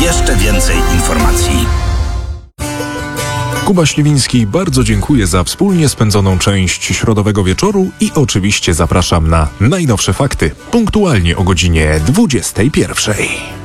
jeszcze więcej informacji. Kuba Śliwiński, bardzo dziękuję za wspólnie spędzoną część środowego wieczoru i oczywiście zapraszam na najnowsze fakty punktualnie o godzinie 21.